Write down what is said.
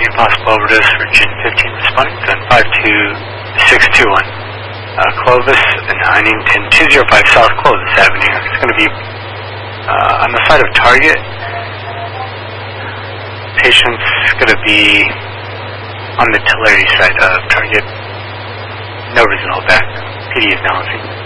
possible overdose for Gen 15 responding to 52621. Clovis and Huntington 205 South Clovis Avenue. It's going to be on the side of Target. Patient's going to be on the Tulare side of Target. No result back. PD is balancing.